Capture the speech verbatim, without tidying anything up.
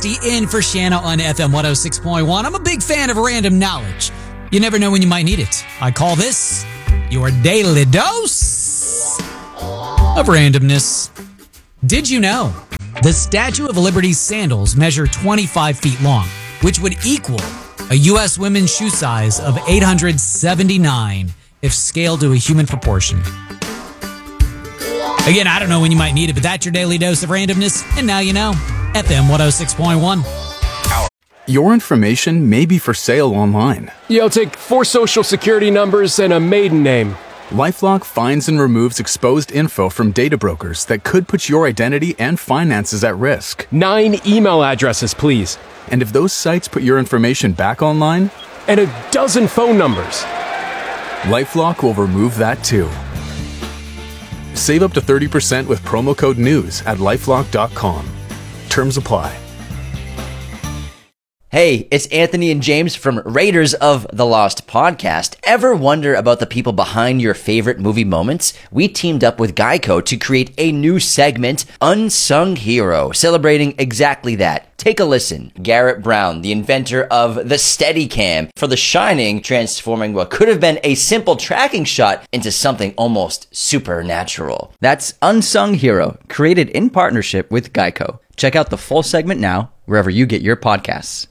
Dusty in for Shanna on F M one oh six point one. I'm a big fan of random knowledge. You never know when you might need it. I call this your daily dose of randomness. Did you know the Statue of Liberty's sandals measure twenty-five feet long, which would equal a U S women's shoe size of eight hundred seventy-nine if scaled to a human proportion? Again, I don't know when you might need it, but that's your daily dose of randomness. And now you know. F M one oh six point one. Your information may be for sale online. Yo, take four social security numbers and a maiden name. LifeLock finds and removes exposed info from data brokers that could put your identity and finances at risk. Nine email addresses, please. And if those sites put your information back online? And a dozen phone numbers. LifeLock will remove that too. Save up to thirty percent with promo code NEWS at lifelock dot com. Terms apply. Hey, it's Anthony and James from Raiders of the Lost podcast. Ever wonder about the people behind your favorite movie moments? We teamed up with Geico to create a new segment, Unsung Hero, celebrating exactly that. Take a listen. Garrett Brown, the inventor of the Steadicam for The Shining, transforming what could have been a simple tracking shot into something almost supernatural. That's Unsung Hero, created in partnership with Geico. Check out the full segment now, wherever you get your podcasts.